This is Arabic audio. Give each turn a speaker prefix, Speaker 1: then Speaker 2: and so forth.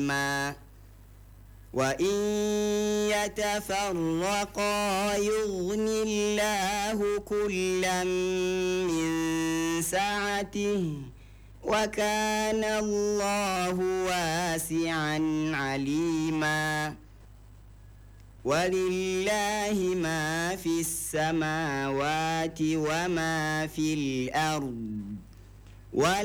Speaker 1: وإن يتفرقا يغن الله كلا من سعته وكان الله واسعا عليما ولله ما في السماوات وما في الأرض